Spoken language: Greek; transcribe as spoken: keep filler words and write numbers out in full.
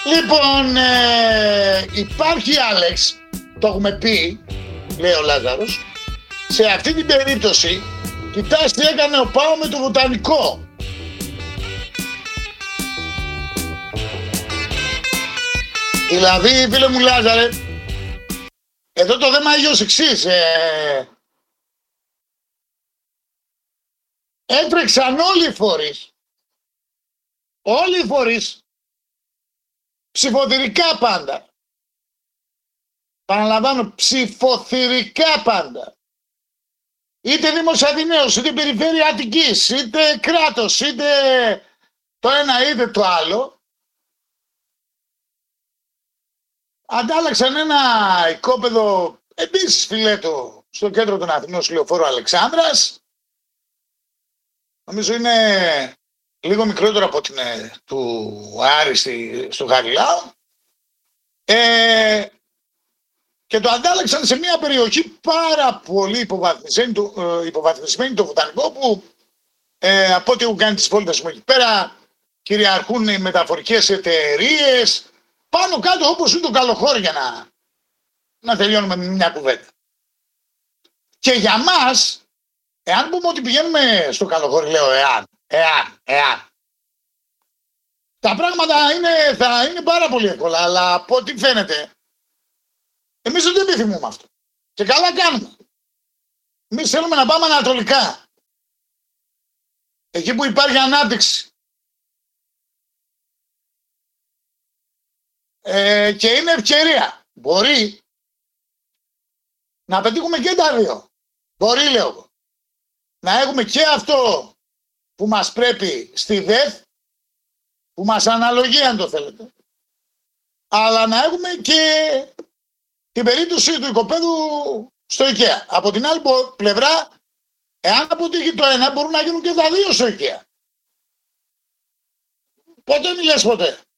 Λοιπόν, ε, υπάρχει Άλεξ, το έχουμε πει, λέει ο Λάζαρος, σε αυτή την περίπτωση, κοιτάς τι έκανε ο Πάο με το Βοτανικό. Δηλαδή, φίλε μου Λάζαρε, εδώ το θέμα είναι ως εξής. Ε, έτρεξαν όλοι οι φορείς, όλοι οι φορείς, ψηφοθυρικά πάντα. Παραλαμβάνω, ψηφοθυρικά πάντα. Είτε Δήμος Αθηναίος, είτε Περιφέρεια Αττικής, είτε κράτος, είτε το ένα είτε το άλλο. Αντάλλαξαν ένα οικόπεδο επίσης φιλέτο στο κέντρο των Αθηνών, στο λεωφόρο Αλεξάνδρας. Νομίζω είναι λίγο μικρότερο από την του Άρη στο Χαριλάου. Ε, και το αντάλλαξαν σε μια περιοχή πάρα πολύ υποβαθμισμένη, το, υποβαθμισμένη το Βοτανικό, που ε, από ό,τι έχουν κάνει τις βόλτες μου εκεί πέρα κυριαρχούν οι μεταφορικές εταιρείες. Πάνω κάτω όπως είναι το Καλοχώρι, για να, να τελειώνουμε με μια κουβέντα. Και για μας, εάν πούμε ότι πηγαίνουμε στο Καλοχώρι, λέω εάν, εάν, εάν. Τα πράγματα είναι, θα είναι πάρα πολύ εύκολα, αλλά από ό,τι φαίνεται, εμείς δεν το επιθυμούμε αυτό. Και καλά κάνουμε. Εμείς θέλουμε να πάμε ανατολικά. Εκεί που υπάρχει ανάπτυξη. Ε, και είναι ευκαιρία. Μπορεί να πετύχουμε και τα δύο. Μπορεί, λέω. Να έχουμε και αυτό που μας πρέπει στη ΔΕΘ, που μας αναλογεί αν το θέλετε, αλλά να έχουμε και την περίπτωση του οικοπαίδου στο IKEA. Από την άλλη πλευρά, εάν αποτύχει το ένα, μπορούν να γίνουν και τα δύο στο IKEA. Ποτέ μη λες ποτέ.